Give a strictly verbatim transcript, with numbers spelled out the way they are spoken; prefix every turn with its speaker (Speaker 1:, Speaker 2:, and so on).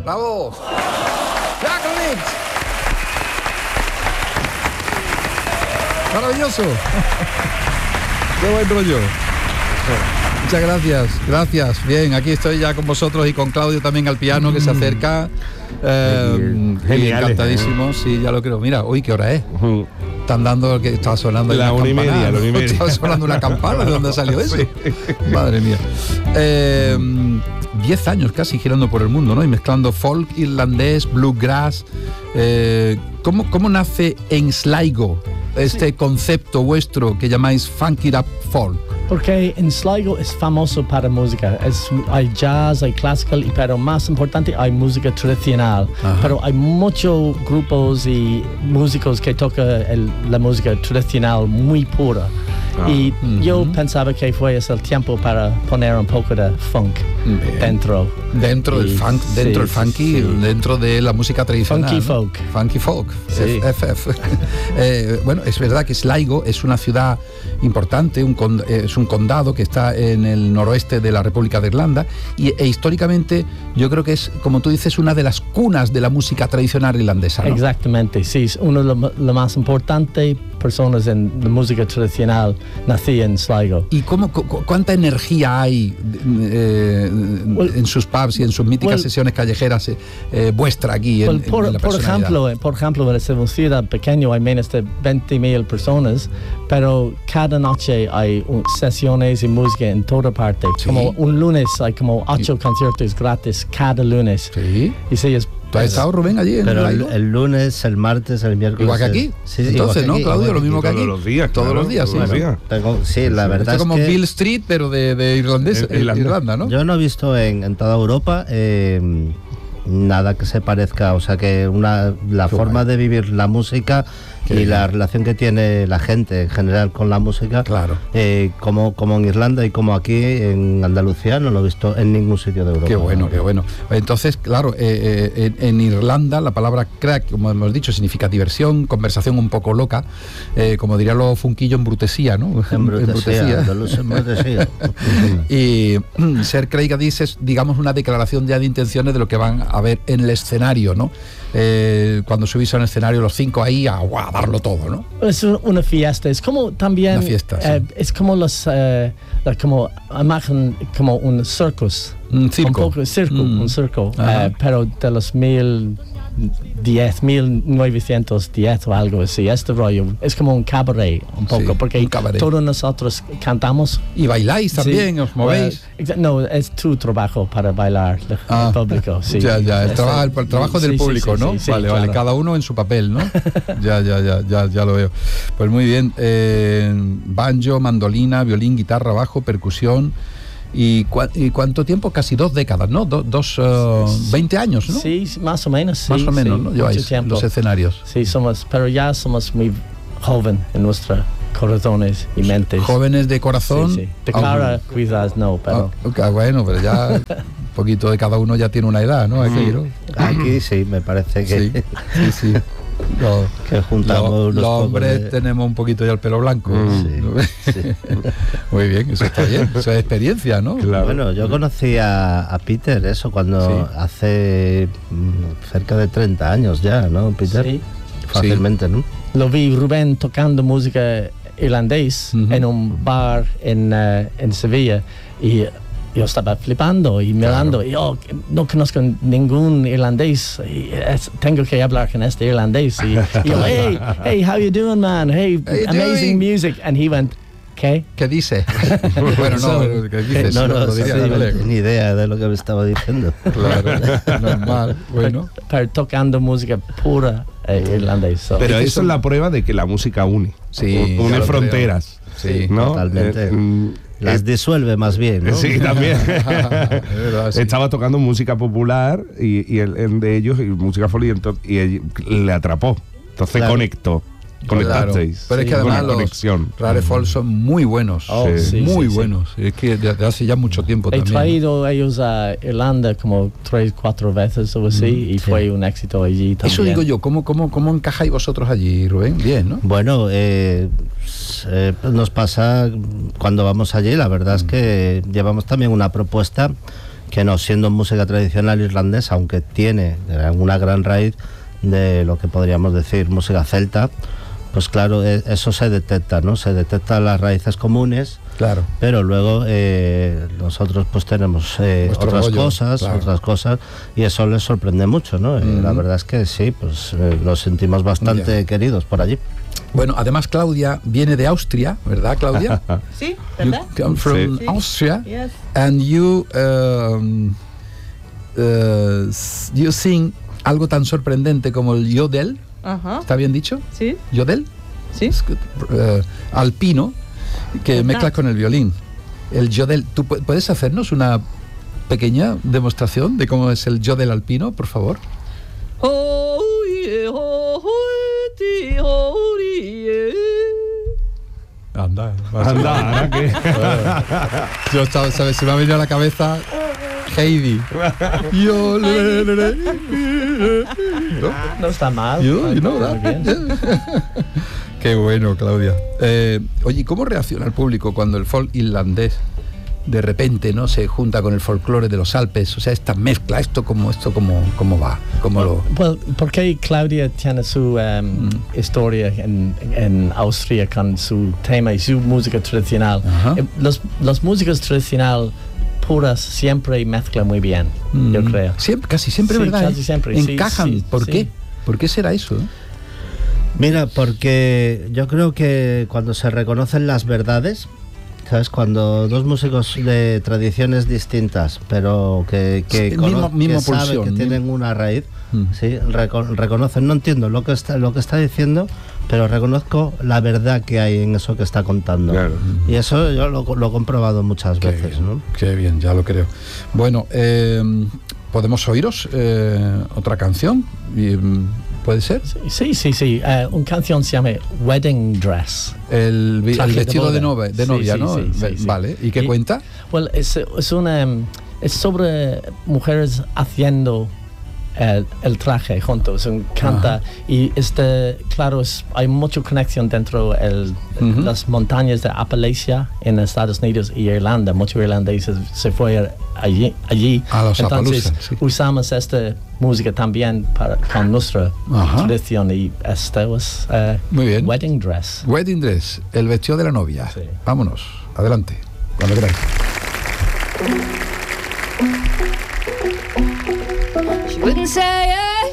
Speaker 1: ¡Bravo! ¡Jacqueline! ¡Maravilloso! ¡Qué buen rollo! Muchas gracias, gracias. Bien, aquí estoy ya con vosotros y con Claudio también al piano que se acerca. Eh,
Speaker 2: Genial,
Speaker 1: encantadísimo, sí, ya lo creo. Mira, uy, ¿qué hora es? Uh-huh. Están dando que estaba sonando
Speaker 2: la una y media, la una y media.
Speaker 1: Estaba sonando una campana. ¿De dónde salió eso? Sí. Madre mía. Eh, diez años casi girando por el mundo, ¿no? Y mezclando folk irlandés, bluegrass. Eh, ¿cómo, ¿Cómo nace en Sligo este sí. concepto vuestro que llamáis Funk It Up Folk?
Speaker 3: Porque en Sligo es famoso para música. Es, hay jazz, hay classical, pero más importante hay música tradicional. Ajá. Pero hay muchos grupos y músicos que tocan el, la música tradicional muy pura. Ah. Y uh-huh. yo pensaba que fue ese el tiempo para poner un poco de funk Bien. dentro.
Speaker 1: Dentro del funk, dentro del sí, funky, sí. dentro de la música tradicional.
Speaker 3: Funky
Speaker 1: ¿no?
Speaker 3: folk.
Speaker 1: Funky folk.
Speaker 3: Sí.
Speaker 1: F F. eh, bueno, es verdad que Sligo es una ciudad importante, un con, eh, es un condado que está en el noroeste de la República de Irlanda y, e históricamente yo creo que es, como tú dices, una de las cunas de la música tradicional irlandesa, ¿no?
Speaker 3: Exactamente, sí, es uno de los lo más importantes personas en la música tradicional nací en Sligo.
Speaker 1: ¿Y cómo, cu- cuánta energía hay eh, well, en sus pubs y en sus míticas well, sesiones callejeras eh, vuestra aquí en,
Speaker 3: well, por,
Speaker 1: en la
Speaker 3: por ejemplo, por ejemplo, en esta ciudad pequeña hay menos de veinte mil personas, pero cada noche hay un, sesiones y música en toda parte. Sí. Como un lunes hay como ocho sí. conciertos gratis cada lunes.
Speaker 1: Sí.
Speaker 3: Y sí, es
Speaker 1: ¿Tú has estado, Rubén, allí en
Speaker 4: Pero el, el lunes, el martes, el miércoles...
Speaker 1: ¿Igual que aquí?
Speaker 4: Sí,
Speaker 1: entonces, ¿no,
Speaker 4: aquí,
Speaker 1: Claudio? Lo mismo que aquí.
Speaker 2: Todos los días.
Speaker 1: Todos
Speaker 2: claro,
Speaker 1: los días,
Speaker 2: todos
Speaker 1: sí.
Speaker 2: Los días.
Speaker 4: Tengo, sí, la verdad
Speaker 1: es como
Speaker 4: que
Speaker 1: Bill Street, pero de, de irlandés, en, Irlanda. Irlanda, ¿no?
Speaker 4: Yo no he visto en, en toda Europa eh, nada que se parezca, o sea, que una la Qué forma guay. de vivir la música Qué y bien. la relación que tiene la gente en general con la música,
Speaker 1: claro.
Speaker 4: eh, como, como en Irlanda y como aquí en Andalucía, no lo he visto en ningún sitio de Europa.
Speaker 1: Qué bueno, qué bueno. Entonces, claro, eh, eh, en, en Irlanda la palabra crack, como hemos dicho, significa diversión, conversación un poco loca, eh, como diría lo funquillo, embrutesía, ¿no?
Speaker 4: Embrutesía, embrutesía.
Speaker 1: Y ser craigadís es, digamos, una declaración ya de intenciones de lo que van a ver en el escenario, ¿no? Eh, cuando subís al escenario los cinco ahí a, a darlo todo, ¿no?
Speaker 3: Es una fiesta, es como también...
Speaker 1: Una fiesta, sí.
Speaker 3: eh, es como los... Eh, como, imagen como un circus.
Speaker 1: Un circo.
Speaker 3: Un poco circo, mm. un circo. Eh, pero de los mil... diez, mil novecientos diez o algo así, este rollo es como un cabaret un poco,
Speaker 1: sí,
Speaker 3: porque todos nosotros cantamos
Speaker 1: y bailáis también, sí. os movéis.
Speaker 3: Well, no, es tu trabajo para bailar el ah, público, sí.
Speaker 1: Ya, ya, el, traba, el, el trabajo sí, del público,
Speaker 3: sí, sí,
Speaker 1: ¿no?
Speaker 3: Sí, sí,
Speaker 1: vale,
Speaker 3: claro.
Speaker 1: vale, cada uno en su papel, ¿no? ya, ya, ya, ya, ya lo veo. Pues muy bien, eh, banjo, mandolina, violín, guitarra, bajo, percusión. ¿Y, cu- ¿Y cuánto tiempo? Casi dos décadas, ¿no? Do- dos, uh, veinte años, ¿no?
Speaker 3: Sí, más o menos. Sí,
Speaker 1: más o menos,
Speaker 3: sí,
Speaker 1: ¿no? Lleváis los escenarios.
Speaker 3: Sí, somos, pero ya somos muy jóvenes en nuestros corazones y mentes.
Speaker 1: Jóvenes de corazón.
Speaker 3: Sí, sí. De cara, oh, quizás no, pero...
Speaker 1: Oh, okay, bueno, pero ya un poquito de cada uno ya tiene una edad, ¿no? Aquí, ¿no?
Speaker 4: Aquí sí, me parece que...
Speaker 1: Sí, sí, sí. Lo,
Speaker 4: que juntamos
Speaker 1: lo,
Speaker 4: los
Speaker 1: los hombres
Speaker 4: de...
Speaker 1: tenemos un poquito ya el pelo blanco.
Speaker 4: Mm, sí, sí.
Speaker 1: Muy bien, eso está bien, eso es experiencia, ¿no?
Speaker 4: Claro. Bueno, yo conocí a, a Peter, eso, cuando sí. hace mm, cerca de treinta años ya, ¿no, Peter?
Speaker 3: Sí.
Speaker 4: Fácilmente, sí. ¿no?
Speaker 3: Lo vi Rubén tocando música irlandés uh-huh. en un bar en, uh, en Sevilla y yo estaba flipando y mirando, claro. y yo no conozco ningún irlandés, y es, tengo que hablar con este irlandés, y, y yo, hey, hey, how you doing, man? Hey, amazing doing? music. And he went, ¿qué?
Speaker 1: ¿Qué dice? Bueno, no, so, ¿qué dices?
Speaker 4: No, no,
Speaker 1: no,
Speaker 4: no sí, ni idea de lo que me estaba diciendo.
Speaker 1: Claro, normal, bueno.
Speaker 3: Pero, pero tocando música pura eh, irlandés. So.
Speaker 2: Pero eso es la prueba de que la música une,
Speaker 1: sí,
Speaker 2: une fronteras.
Speaker 1: Sí,
Speaker 2: ¿no?
Speaker 4: Totalmente. Eh, Las eh, disuelve más bien, ¿no?
Speaker 2: Sí, también. verdad, sí. Estaba tocando música popular y, y el, el de ellos, y música folk, y, entonces, y él, le atrapó. Entonces claro. conectó. Conectasteis.
Speaker 1: Claro. Pero es que además los conexión. Rare Folk son muy buenos.
Speaker 3: Oh, sí. Sí,
Speaker 1: muy
Speaker 3: sí,
Speaker 1: buenos.
Speaker 3: Sí.
Speaker 1: Es que desde hace ya mucho tiempo
Speaker 3: He
Speaker 1: también.
Speaker 3: He traído ¿no? ellos a Irlanda como tres, cuatro veces o así, mm, y sí. fue un éxito allí también.
Speaker 1: Eso digo yo, ¿cómo, cómo, cómo encajáis vosotros allí, Rubén? Bien, ¿no?
Speaker 4: Bueno, eh, eh, nos pasa cuando vamos allí, la verdad mm. es que llevamos también una propuesta que no, siendo música tradicional irlandesa, aunque tiene una gran raíz de lo que podríamos decir música celta, pues claro, eso se detecta, ¿no? Se detectan las raíces comunes,
Speaker 1: claro,
Speaker 4: pero luego eh, nosotros pues tenemos eh, otras rollo, cosas, claro. otras cosas, y eso les sorprende mucho, ¿no? Mm. Eh, la verdad es que sí, pues eh, nos sentimos bastante yeah. queridos por allí.
Speaker 1: Bueno, además Claudia viene de Austria, ¿verdad, Claudia?
Speaker 5: Sí, ¿verdad?
Speaker 1: You come from
Speaker 5: sí.
Speaker 1: Austria,
Speaker 5: yes.
Speaker 1: and you um, uh, you sing algo tan sorprendente como el yodel.
Speaker 5: Uh-huh.
Speaker 1: ¿Está bien dicho?
Speaker 5: Sí.
Speaker 1: ¿Yodel?
Speaker 5: Sí.
Speaker 1: Uh, alpino, que mezclas con el violín. El yodel. ¿Tú puedes hacernos una pequeña demostración de cómo es el yodel alpino, por favor?
Speaker 5: Oh, yeah, oh, oh, oh, yeah.
Speaker 1: Anda,
Speaker 2: anda, ¿qué?
Speaker 1: Yo estaba, ¿sabes? Se me ha venido a la cabeza Heidi. Yo,
Speaker 3: ¿No? no está mal.
Speaker 1: Yo, you know that. Qué bueno, Claudia. Eh, oye, ¿cómo reacciona el público cuando el folk irlandés de repente, ¿no?, se junta con el folclore de los Alpes? O sea, esta mezcla, esto como esto cómo cómo va, cómo
Speaker 3: well,
Speaker 1: lo.
Speaker 3: Well, porque Claudia tiene su um, mm. historia en, en Austria con su tema y su música tradicional. Uh-huh. Eh, los los músicos tradicionales puras siempre mezclan muy bien, mm. yo creo.
Speaker 1: Siempre, casi siempre,
Speaker 3: sí,
Speaker 1: ¿verdad?
Speaker 3: Casi siempre.
Speaker 1: Encajan.
Speaker 3: Sí, sí,
Speaker 1: ¿Por
Speaker 3: sí.
Speaker 1: qué? ¿Por qué será eso?
Speaker 4: Mira, porque yo creo que cuando se reconocen las verdades, ¿sabes? Cuando dos músicos de tradiciones distintas, pero que, que,
Speaker 1: sí,
Speaker 4: cono-
Speaker 1: mismo, mismo
Speaker 4: que saben
Speaker 1: pulsión,
Speaker 4: que
Speaker 1: ¿no?
Speaker 4: tienen una raíz,
Speaker 1: mm.
Speaker 4: ¿sí? Reco- reconocen, no entiendo lo que está lo que está diciendo, pero reconozco la verdad que hay en eso que está contando.
Speaker 2: Claro.
Speaker 4: Y eso yo lo, lo he comprobado muchas
Speaker 1: Qué
Speaker 4: veces,
Speaker 1: bien,
Speaker 4: ¿no?
Speaker 1: Qué bien, ya lo creo. Bueno, eh, ¿podemos oíros eh, otra canción? ¿Puede ser?
Speaker 3: Sí, sí, sí. Uh, una canción se llama Wedding Dress.
Speaker 1: El, el vestido de, novia, de novia,
Speaker 3: sí,
Speaker 1: ¿no?
Speaker 3: Sí, sí, sí,
Speaker 1: vale. ¿Y qué
Speaker 3: y,
Speaker 1: cuenta?
Speaker 3: Well, es, es una es sobre mujeres haciendo el, el traje juntos, canta. Ajá. Y este, claro, es, hay mucha conexión dentro de uh-huh. las montañas de Appalachia en Estados Unidos y Irlanda. Muchos irlandeses se fueron allí. allí.
Speaker 1: A los
Speaker 3: Entonces
Speaker 1: sí.
Speaker 3: usamos esta música también para, con nuestra Ajá. tradición, y esto es uh,
Speaker 1: muy bien.
Speaker 3: Wedding Dress.
Speaker 1: Wedding Dress, el vestido de la novia.
Speaker 3: Sí.
Speaker 1: Vámonos, adelante, cuando queráis.
Speaker 6: Wouldn't say